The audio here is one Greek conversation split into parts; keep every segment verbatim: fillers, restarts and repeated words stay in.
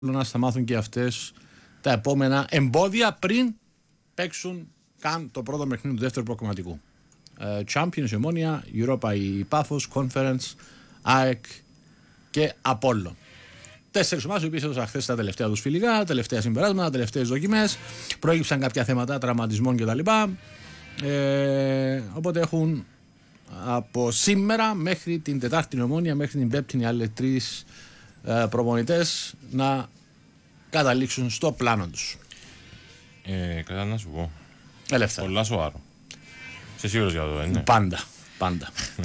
να σταμάθουν και αυτές τα επόμενα εμπόδια πριν παίξουν καν το πρώτο παιχνίδι του δεύτερου προκριματικού. Uh, Champions, η Ομόνοια, Europa, η Πάφος, Conference, ΑΕΚ και Απόλλων. Τέσσερις ομάδες οι οποίες έδωσαν χθες τα τελευταία τους φιλικά, τα τελευταία συμπεράσματα, τα τελευταίες δοκιμές. Προέκυψαν κάποια θέματα τραυματισμών κτλ. Ε, οπότε έχουν από σήμερα μέχρι την Τετάρτη η Ομόνοια, μέχρι την Πέμπτη οι άλλοι τρεις ε, προπονητές να καταλήξουν στο πλάνο τους. Ε, Κατά να σου πω. Ελεύθερα. Πολλά σοβαρό. Είσαι σίγουρος για το, ε, ναι. Πάντα. Πάντα.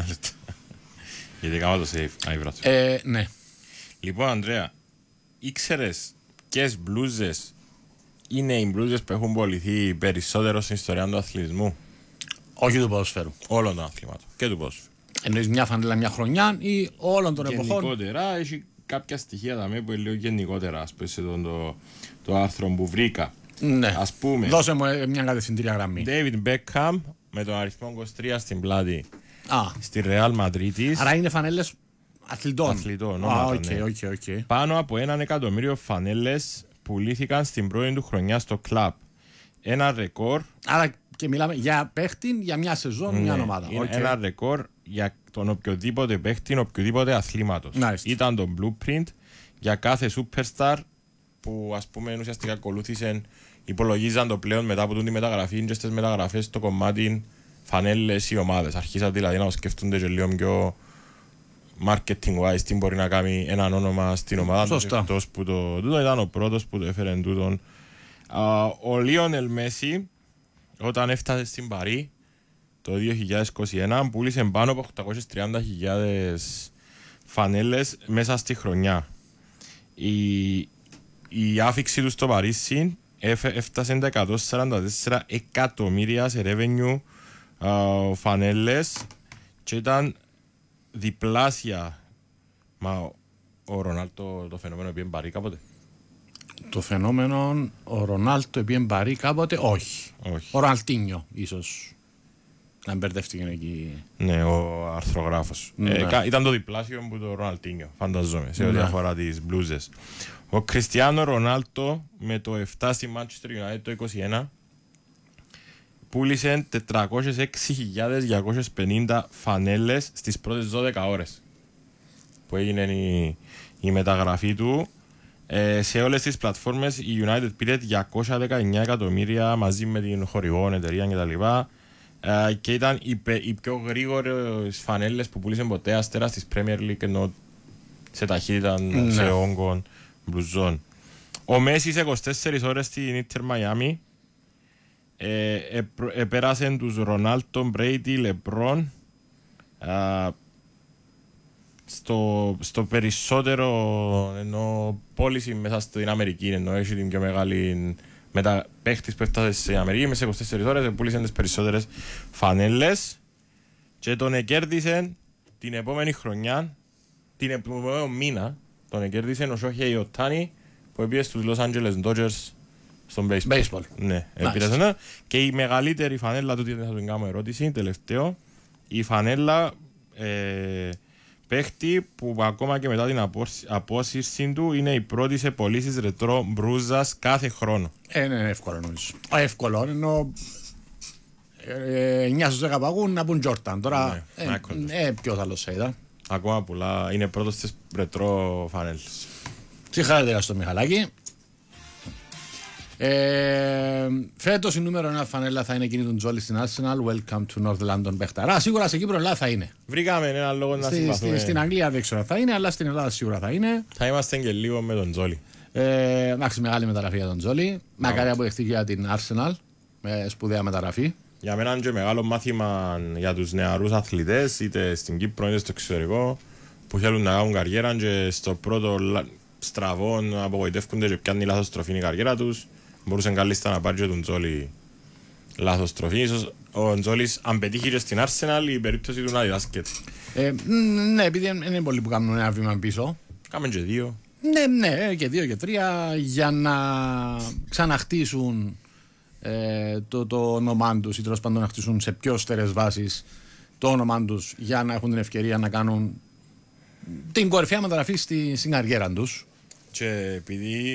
Γιατί κάμα το safe. Άι, βράτω. Ε, ναι. Λοιπόν, Ανδρέα, ήξερες ποιες μπλούζες είναι οι μπλούζες που έχουν πωληθεί περισσότερο στην ιστορία του αθλητισμού? Όχι του ποδοσφαίρου. Όλων των αθλημάτων. Και του ποδοσφαίρου. Εννοείς μια φανέλα μια χρονιά ή όλων των εποχών? Γενικότερα, έχει κάποια στοιχεία δαμέ που λέω γενικότερα. Ας πούμε, το, το, το άρθρο που βρήκα. Ναι. Ας πούμε. Δώσε μου μια κατευθυντήρια γραμμή. David Beckham με τον αριθμό είκοσι τρία στην πλάτη. Α. Στη Real Μαδρίτης. Άρα είναι φανέλες αθλητών. Αθλητών. Α, οκ, οκ, οκ. Πάνω από έναν εκατομμύριο φανέλες πουλήθηκαν στην πρώτη του χρονιά στο κλαμπ. Ένα ρεκόρ. Άρα και μιλάμε για παίχτη, για μια σεζόν, Ναι, μια ομάδα. Είναι Okay. ένα ρεκόρ για τον οποιοδήποτε παίχτη, οποιοδήποτε αθλήματος. Nice. Ήταν το blueprint για κάθε superstar που, ας πούμε, ουσιαστικά ακολούθησε, υπολογίζαν το πλέον μετά από τη μεταγραφή και στις μεταγραφές στο κομμάτι φανέλες ή ομάδες. Αρχίσαν δηλαδή να σκεφτούνται και λίγο πιο marketing wise τι μπορεί να κάνει έναν όνομα στην ομάδα. Σωστά. Αυτός που το, τούτο ήταν ο πρώτος που το έφερε τούτον. Uh, ο Λίονελ Μέση, όταν έφτασε στην Παρί το δύο χιλιάδες είκοσι ένα, πούλησε πάνω από οκτακόσιες τριάντα χιλιάδες φανέλες μέσα στη χρονιά. Η, η άφηξη του στο Παρίσι έφτασε τα εκατόν σαράντα τέσσερα εκατομμύρια σε revenue uh, φανέλες και ήταν διπλάσια. Μα ο Ρονάλτο το φαινόμενο πήγε Παρί κάποτε? Το φαινόμενο ο Ρονάλτο πήγε Παρί κάποτε? Όχι. Όχι. Ο Ροναλτίνιο ίσως να μπερδεύτηκε εκεί. Ναι, ο αρθρογράφος. Ναι. Ε, ήταν το διπλάσιο που το Ροναλτίνιο, φανταζόμαι, σε ό,τι Ναι. αφορά τις μπλούζες. Ο Κριστιάνο Ρονάλτο με το επτά στη Manchester United το είκοσι ένα πούλησε τετρακόσιες έξι χιλιάδες διακόσιες πενήντα φανέλες στις πρώτες δώδεκα ώρες που έγινε η, η μεταγραφή του. Ε, σε όλες τις πλατφόρμες η United πήρε διακόσια δεκαεννιά εκατομμύρια μαζί με την χορηγόν εταιρεία κτλ. Ε, και ήταν οι, οι πιο γρήγορες φανέλες που πούλησε ποτέ Αστέρα στις Premier League, ενώ σε ταχύτητα, Ναι. σε όγκων, μπλουζών. Ο Μέση σε είκοσι τέσσερις ώρες στην Inter Miami ε, ε, ε, πέρασε τους Ρονάλτο, Μπρέιντι, Λεμπρόν στο, στο περισσότερο ενώ πώληση μέσα στην Αμερική, ενώ έχει την πιο μεγάλη μετα... παίχτης που έφτασε στην Αμερική μέσα σε είκοσι τέσσερις ώρες πούλησαν τις περισσότερες φανέλες και τον εκέρδισε την επόμενη χρονιά, την επόμενη μήνα τον εκέρδισε ο Σόχεϊ Οτάνι που πήγε στους Los Angeles Dodgers στον baseball. Baseball. Ναι, Nice. επήρεσε, ναι. Και η μεγαλύτερη φανέλα του, δεν θα του κάνω ερώτηση, τελευταίο, η φανέλα ε, παίχτη που ακόμα και μετά την απόσυρση του είναι η πρώτη σε πωλήσεις ρετρό μπρούζας κάθε χρόνο. Ε, είναι εύκολο νομίζω. Α, εύκολο, ενώ εννιά στους δέκα παγούν να πούν Τζόρταν. Τώρα, Ναι, ε, Michael. ε, ποιος άλλος θα είδα. Ακόμα πολλά, είναι πρώτος στις ρετρό φανέλες. Συγχαρητήρια στο Μιχαλάκη. Ε, φέτος η νούμερο ένα φανέλα θα είναι εκείνη του Τζόλι στην Arsenal. Welcome to North London Μπεχταρά. Σίγουρα σε Κύπρο Ελλάδα θα είναι. Βρήκαμε ένα λόγο να Στη, συμπαθούμε. στη, στην Αγγλία δεν ξέρω αν θα είναι, αλλά στην Ελλάδα σίγουρα θα είναι. Θα είμαστε και λίγο με τον Τζόλι. Ε, εντάξει, μεγάλη μεταγραφή για τον Τζόλι. Μακάρι αποδεχτεί για την Arsenal. Με σπουδαία μεταγραφή. Για μένα είναι και μεγάλο μάθημα για τους νεαρούς αθλητές, είτε στην Κύπρο είτε στο εξωτερικό, που θέλουν να κάνουν καριέρα και στο πρώτο στραβό απογοητεύκονται και πιάνει λάθος τροφή η καριέρα τους. Μπορούσαν καλύτερα να πάρει και τον Τζόλι λάθος τροφή. Ίσως ο Τζόλις, αν πετύχει και στην Arsenal, η περίπτωση του να διδάσκεται. Ε, ναι, επειδή δεν είναι πολλοί που κάνουν ένα βήμα πίσω. Κάμε και δύο. Ναι, ναι, και δύο και τρία για να ξαναχτίσουν ε, το, το όνομά τους ή τέλος πάντων να χτίσουν σε πιο στερεές βάσεις το όνομά τους για να έχουν την ευκαιρία να κάνουν την κορυφαία μεταγραφή στη, στην καριέρα τους. Και επειδή